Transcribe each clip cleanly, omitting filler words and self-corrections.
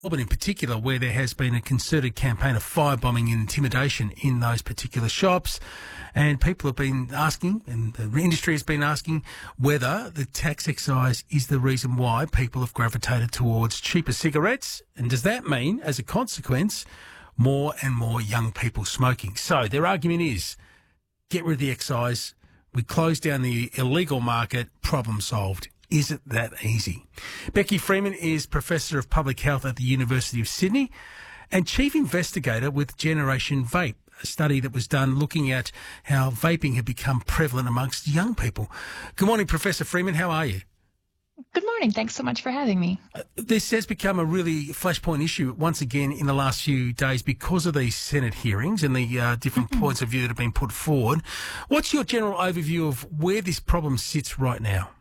Melbourne in particular, where there has been a concerted campaign of firebombing and intimidation in those particular shops. And people have been asking, and the industry has been asking, whether the tax excise is the reason why people have gravitated towards cheaper cigarettes. And does that mean, as a consequence, more and more young people smoking? So their argument is, get rid of the excise, we close down the illegal market, problem solved. Is it that easy? Becky Freeman is Professor of Public Health at the University of Sydney and Chief Investigator with Generation Vape, a study that was done looking at how vaping had become prevalent amongst young people. Good morning, Professor Freeman. How are you? Good morning. Thanks so much for having me. This has become a really flashpoint issue once again in the last few days because of these Senate hearings and the different points of view that have been put forward. What's your general overview of where this problem sits right now?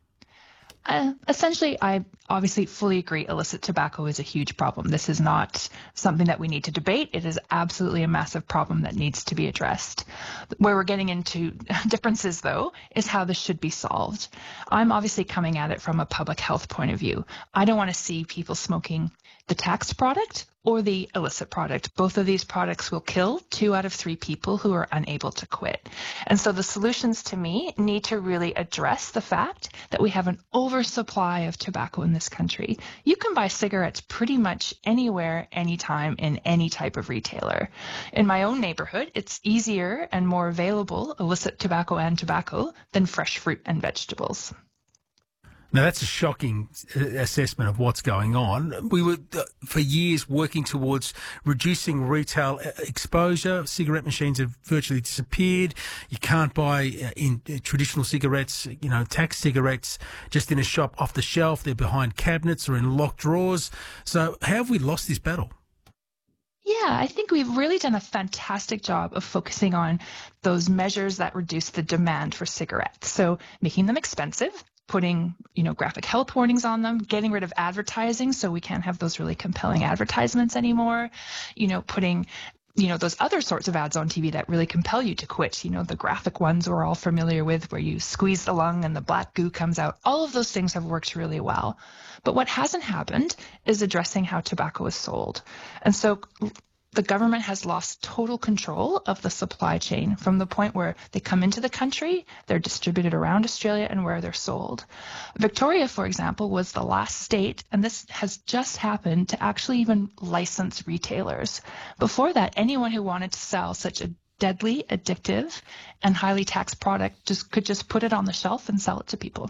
Essentially, I obviously fully agree illicit tobacco is a huge problem. This is not something that we need to debate. It is absolutely a massive problem that needs to be addressed. Where we're getting into differences, though, is how this should be solved. I'm obviously coming at it from a public health point of view. I don't want to see people smoking the taxed product or the illicit product. Both of these products will kill 2 out of 3 people who are unable to quit. And so the solutions to me need to really address the fact that we have an oversupply of tobacco in this country. You can buy cigarettes pretty much anywhere, anytime, in any type of retailer. In my own neighborhood, it's easier and more available, illicit tobacco and tobacco, than fresh fruit and vegetables. Now, that's a shocking assessment of what's going on. We were, for years, working towards reducing retail exposure. Cigarette machines have virtually disappeared. You can't buy in traditional cigarettes, tax cigarettes, just in a shop off the shelf. They're behind cabinets or in locked drawers. So how have we lost this battle? Yeah, I think we've really done a fantastic job of focusing on those measures that reduce the demand for cigarettes. So making them expensive, putting, graphic health warnings on them, getting rid of advertising so we can't have those really compelling advertisements anymore, putting, those other sorts of ads on TV that really compel you to quit, the graphic ones we're all familiar with where you squeeze the lung and the black goo comes out. All of those things have worked really well. But what hasn't happened is addressing how tobacco is sold. And so the government has lost total control of the supply chain from the point where they come into the country, they're distributed around Australia, and where they're sold. Victoria, for example, was the last state, and this has just happened, to actually even license retailers. Before that, anyone who wanted to sell such a deadly, addictive, and highly taxed product could just put it on the shelf and sell it to people.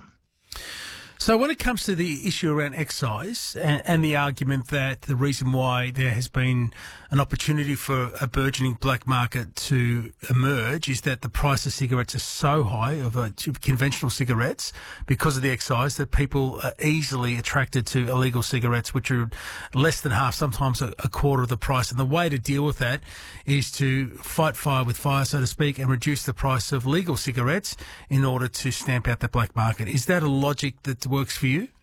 So when it comes to the issue around excise and the argument that the reason why there has been an opportunity for a burgeoning black market to emerge is that the price of cigarettes are so high, of conventional cigarettes, because of the excise, that people are easily attracted to illegal cigarettes, which are less than half, sometimes a quarter of the price. And the way to deal with that is to fight fire with fire, so to speak, and reduce the price of legal cigarettes in order to stamp out the black market. Is that a logic that works for you?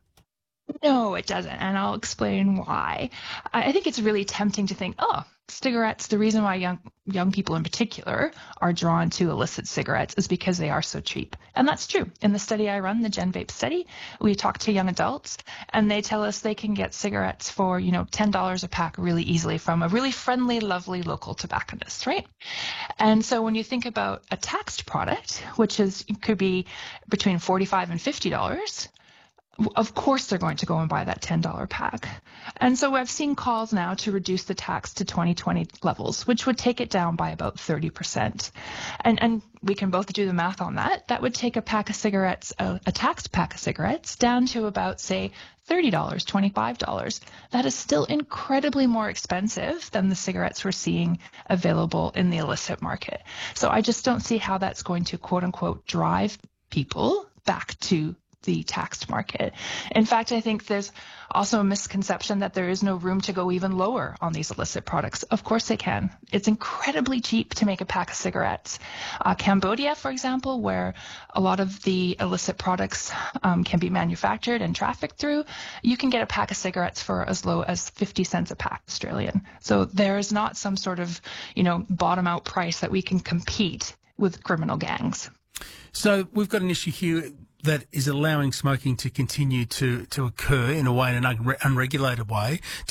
No, it doesn't, and I'll explain why. I think it's really tempting to think, cigarettes, the reason why young people in particular are drawn to illicit cigarettes is because they are so cheap. And that's true. In the study I run, the Gen Vape study, we talk to young adults, and they tell us they can get cigarettes for, $10 a pack really easily from a really friendly, lovely local tobacconist, right? And so when you think about a taxed product, which could be between $45 and $50, of course they're going to go and buy that $10 pack. And so I've seen calls now to reduce the tax to 2020 levels, which would take it down by about 30%. And we can both do the math on that. That would take a pack of cigarettes, a taxed pack of cigarettes, down to about, say, $30, $25. That is still incredibly more expensive than the cigarettes we're seeing available in the illicit market. So I just don't see how that's going to, quote unquote, drive people back to the taxed market. In fact, I think there's also a misconception that there is no room to go even lower on these illicit products. Of course they can. It's incredibly cheap to make a pack of cigarettes. Cambodia, for example, where a lot of the illicit products can be manufactured and trafficked through, you can get a pack of cigarettes for as low as 50 cents a pack Australian. So there is not some sort of, bottom out price that we can compete with criminal gangs. So we've got an issue here. that is allowing smoking to continue to occur in a way, in an unregulated way,